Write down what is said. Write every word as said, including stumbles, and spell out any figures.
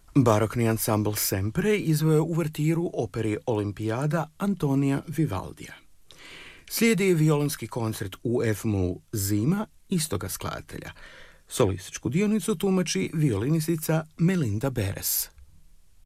Barokni ansambl Sempre izveo je uvertiru operi Olimpijada Antonija Vivaldija. Slijedi violonski koncert u F-molu Zima istoga skladatelja. Solističku dionicu tumači violinistica Melinda Beres.